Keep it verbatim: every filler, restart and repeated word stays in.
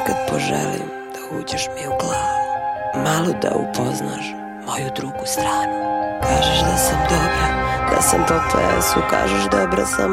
kad poželim da uđeš mi u glavu, malo da upoznaš moju drugu stranu. Kažeš da sam dobra, da sam po plesu, kažeš dobra sam